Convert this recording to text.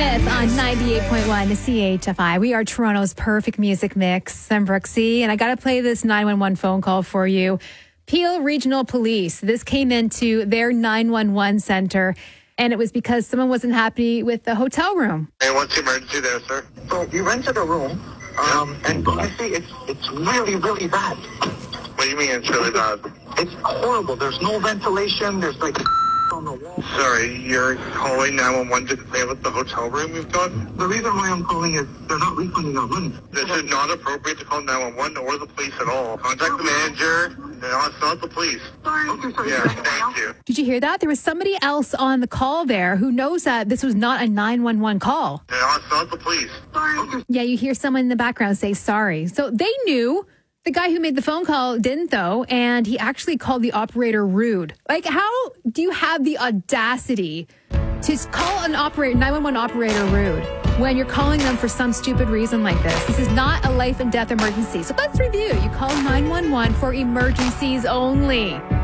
Smith on 98.1 CHFI. We are Toronto's perfect music mix. I'm Brooksy, and I got to play this 911 phone call for you. Peel Regional Police. This came into their 911 center, and it was because someone wasn't happy with the hotel room. Hey, what's the emergency there, sir? So you rented a room, and you see it's really, really bad. What do you mean it's really bad? It's horrible. There's no ventilation. There's like on the wall. Sorry, you're calling 911 to complain about the hotel room we've got? The reason why I'm calling is they're not refunding our money. This is not appropriate to call 911 or the police at all. Contact the manager. No, it's not the police. Sorry. Okay, sorry. Yeah, thank you. Did you hear that? There was somebody else on the call there who knows that this was not a 911 call. No, it's not the police. Sorry. Okay. Yeah, you hear someone in the background say sorry. So they knew. The guy who made the phone call didn't, though, and he actually called the operator rude. Like, how do you have the audacity to call an operator, 911 operator rude when you're calling them for some stupid reason like this? This is not a life and death emergency. So let's review. You call 911 for emergencies only.